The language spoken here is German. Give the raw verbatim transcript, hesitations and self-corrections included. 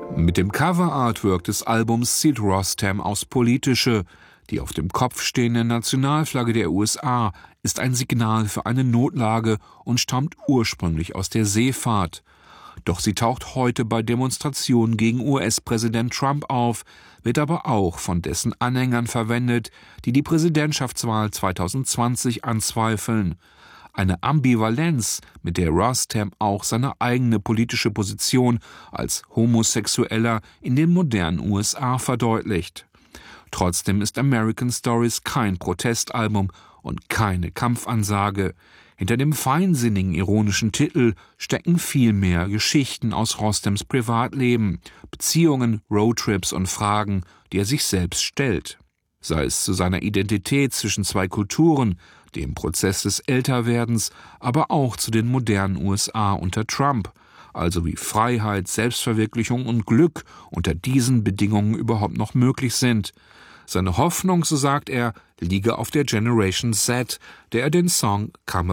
Mit dem Cover-Artwork des Albums zielt Rostam aufs Politische. Die auf dem Kopf stehende Nationalflagge der U S A ist ein Signal für eine Notlage und stammt ursprünglich aus der Seefahrt. Doch sie taucht heute bei Demonstrationen gegen U S-Präsident Trump auf, wird aber auch von dessen Anhängern verwendet, die die Präsidentschaftswahl zwanzig zwanzig anzweifeln. Eine Ambivalenz, mit der Rostam auch seine eigene politische Position als Homosexueller in den modernen U S A verdeutlicht. Trotzdem ist American Stories kein Protestalbum und keine Kampfansage. Hinter dem feinsinnigen, ironischen Titel stecken vielmehr Geschichten aus Rostams Privatleben, Beziehungen, Roadtrips und Fragen, die er sich selbst stellt. Sei es zu seiner Identität zwischen zwei Kulturen, dem Prozess des Älterwerdens, aber auch zu den modernen U S A unter Trump, also wie Freiheit, Selbstverwirklichung und Glück unter diesen Bedingungen überhaupt noch möglich sind. Seine Hoffnung, so sagt er, liege auf der Generation Z, der er den Song Come